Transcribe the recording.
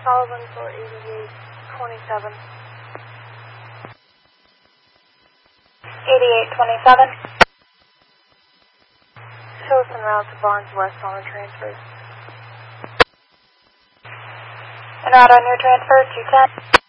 Sullivan for 8827. 8827. Shows en route to Barnes West on a transfer. En route on your transfer, 210.